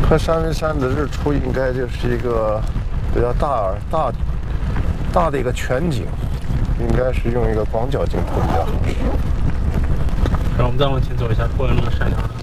看山为山的日出，应该就是一个比较大的一个全景，应该是用一个广角镜头比较合适。 然后我们再往前走一下，过了那个山崖。